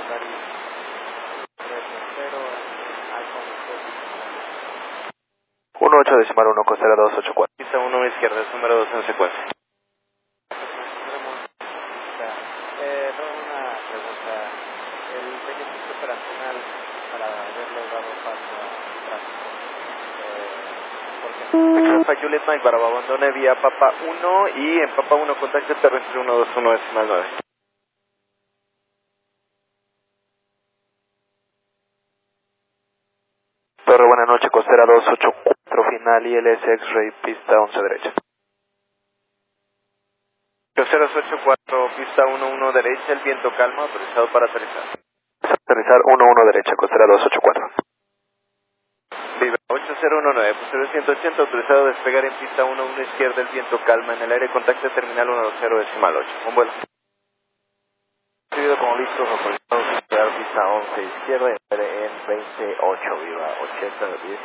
Uno 8 decimal 1 costera 284. Pista 1 izquierda, es número 2 en secuencia. Una pregunta. El beneficio operacional para haberle dado paso al tráfico. Alfa Juliet Mike, Bravo, abandone vía Papa 1 y en Papa 1 contacto terrestre 121 decimal 9. Torre, buenas noches, costera 284, final ILS X-Ray, pista 11 derecha. 084, pista 11 derecha, el viento calma, autorizado para aterrizar. Aterrizar 11 derecha, costera 284. Viva 8019, posterior 180, autorizado a despegar en pista 11 izquierda, el viento calma en el aire, contacto terminal 10 decimal 8. Un vuelo. Recibido como listos, autorizados a despegar pista 11 izquierda en 28, viva 80 10.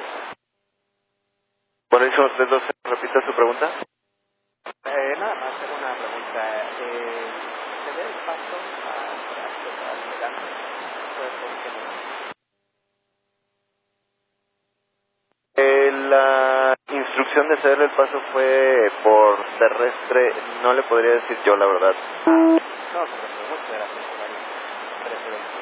Bueno, hizo 312, repita su pregunta. Nada más una pregunta. ¿Se ve el paso al delante? La instrucción de ceder el paso fue por terrestre, no le podría decir yo la verdad. No, pero muchas gracias.